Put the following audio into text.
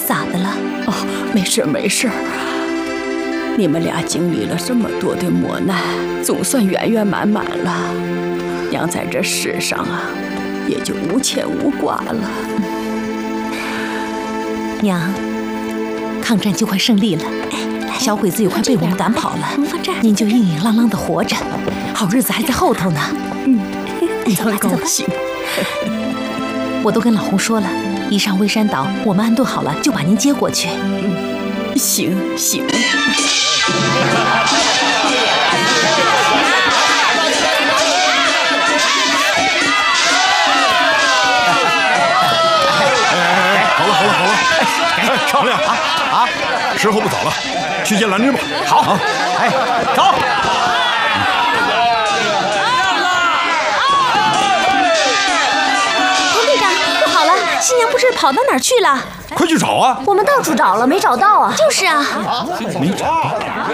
咋的了？ 哦，没事没事。你们俩经历了这么多的磨难，总算圆圆满满了。娘在这世上啊，也就无牵无挂了。 娘，抗战就快胜利了，小鬼子也快被我们赶跑了，您就硬硬朗朗的活着，好日子还在后头呢。 娘高兴。 我都跟老洪说了，一上微山岛，我们安顿好了就把您接过去。 行。 好了，漂亮啊！时候不早了，去见兰芝吧。 好，走。 洪队长，不好了，新娘不知跑到哪儿去了？ 快去找啊！ 我们到处找了，没找到啊。 就是啊， 没找到。